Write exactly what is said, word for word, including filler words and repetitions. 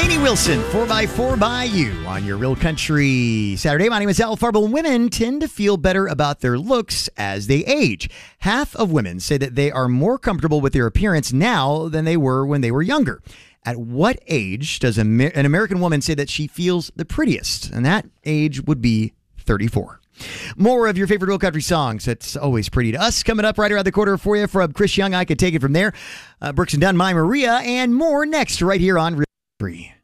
Lainey Wilson, four by four by You on your Real Country Saturday. My name is Al Farbo. Women tend to feel better about their looks as they age. Half of women say that they are more comfortable with their appearance now than they were when they were younger. At what age does an American woman say that she feels the prettiest? And that age would be thirty-four. More of your favorite Real Country songs. It's always pretty to us. Coming up right around the corner for you from Chris Young. I could take it from there. Uh, Brooks and Dunn, My Maria, and more next right here on Real Country.